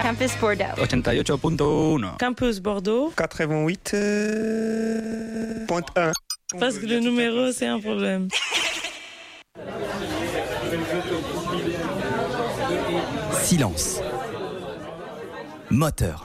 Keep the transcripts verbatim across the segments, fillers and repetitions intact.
Campus Bordeaux. ochenta y ocho punto uno. Campus Bordeaux. quatre-vingt-huit point un. Parce que le numéro, c'est un problème. Silence. Moteur.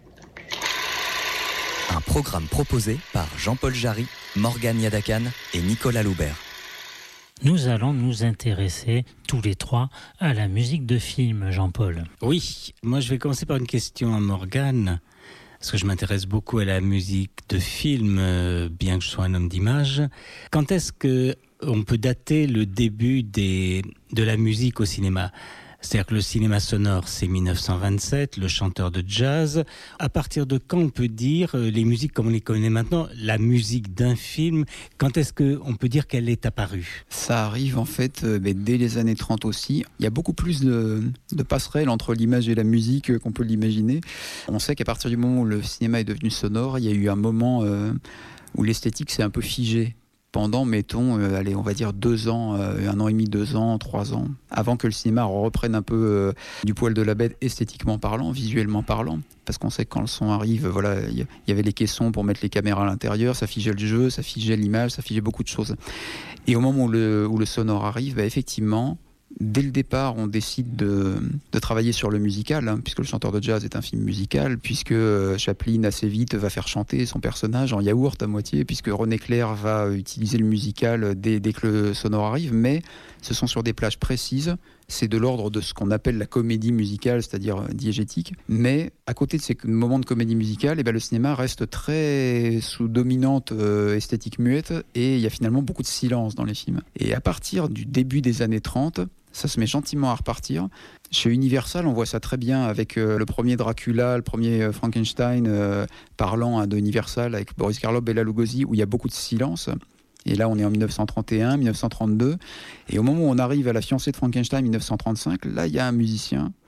Un programme proposé par Jean-Paul Jarry, Morgane Yadakan et Nicolas Loubert. Nous allons nous intéresser tous les trois à la musique de film, Jean-Paul. Oui, moi je vais commencer par une question à Morgane, parce que je m'intéresse beaucoup à la musique de film, euh, bien que je sois un homme d'image. Quand est-ce qu'on peut dater le début des, de la musique au cinéma ? C'est-à-dire que le cinéma sonore, c'est dix-neuf cent vingt-sept, le chanteur de jazz. À partir de quand on peut dire, les musiques comme on les connaît maintenant, la musique d'un film, quand est-ce qu'on peut dire qu'elle est apparue ? Ça arrive en fait euh, dès les années trente aussi. Il y a beaucoup plus de, de passerelles entre l'image et la musique qu'on peut l'imaginer. On sait qu'à partir du moment où le cinéma est devenu sonore, il y a eu un moment euh, où l'esthétique s'est un peu figée. Pendant, mettons, euh, allez, on va dire deux ans, euh, un an et demi, deux ans, trois ans, avant que le cinéma reprenne un peu euh, du poil de la bête, esthétiquement parlant, visuellement parlant. Parce qu'on sait que quand le son arrive, voilà, il y, y avait les caissons pour mettre les caméras à l'intérieur, ça figeait le jeu, ça figeait l'image, ça figeait beaucoup de choses. Et au moment où le, où le sonore arrive, bah, effectivement, dès le départ, on décide de, de travailler sur le musical, hein, puisque Le chanteur de jazz est un film musical, puisque euh, Chaplin, assez vite, va faire chanter son personnage en yaourt à moitié, puisque René Clair va utiliser le musical dès, dès que le sonore arrive, mais ce sont sur des plages précises. C'est de l'ordre de ce qu'on appelle la comédie musicale, c'est-à-dire diégétique. Mais à côté de ces moments de comédie musicale, eh ben, le cinéma reste très sous dominante euh, esthétique muette, et il y a finalement beaucoup de silence dans les films. Et à partir du début des années trente, ça se met gentiment à repartir. Chez Universal, on voit ça très bien avec euh, le premier Dracula, le premier euh, Frankenstein, euh, parlant hein, de Universal avec Boris Karloff, Bela Lugosi, où il y a beaucoup de silence. Et là, on est en dix-neuf cent trente et un, dix-neuf cent trente-deux. Et au moment où on arrive à La fiancée de Frankenstein, dix-neuf cent trente-cinq, là, il y a un musicien